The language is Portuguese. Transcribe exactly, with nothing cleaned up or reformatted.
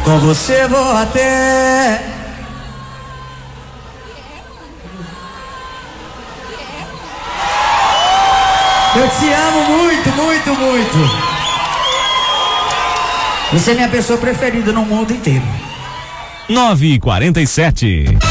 Com você vou até. Eu te amo muito, muito, muito. Você é minha pessoa preferida no mundo inteiro. nove e quarenta e sete.